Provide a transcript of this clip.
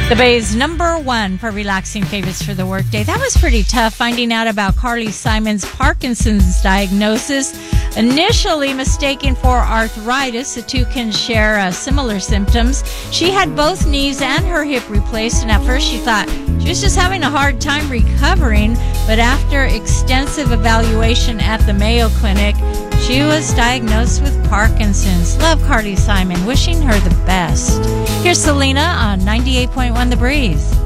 The Bay's number one for relaxing favorites for the workday. That was pretty tough, finding out about Carly Simon's Parkinson's diagnosis. Initially mistaken for arthritis, the two can share similar symptoms. She had both knees and her hip replaced, and at first she thought she was just having a hard time recovering, but after extensive evaluation at the Mayo Clinic, she was diagnosed with Parkinson's. Love Carly Simon, wishing her the best. Here's Selena on 98.1 The Breeze.